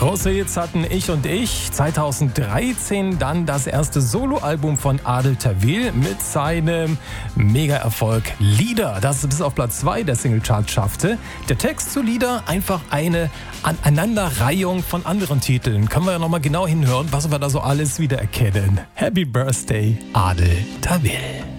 Große Hits hatten Ich und Ich. 2013 dann das erste Soloalbum von Adel Tawil mit seinem Mega-Erfolg Lieder, das es bis auf Platz 2 der Singlecharts schaffte. Der Text zu Lieder einfach eine Aneinanderreihung von anderen Titeln. Können wir ja nochmal genau hinhören, was wir da so alles wiedererkennen. Happy Birthday, Adel Tawil.